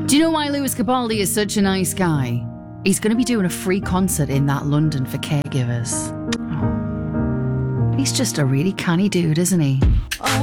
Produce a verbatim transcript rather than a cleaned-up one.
Do you know why Lewis Capaldi is such a nice guy? He's going to be doing a free concert in that London for caregivers. Oh. He's just a really canny dude, isn't he?